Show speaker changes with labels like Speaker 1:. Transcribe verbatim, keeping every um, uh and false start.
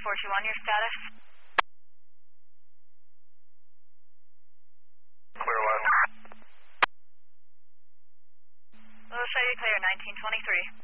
Speaker 1: four two one, your status?
Speaker 2: Clear west.
Speaker 1: We'll show you clear, nineteen twenty-three.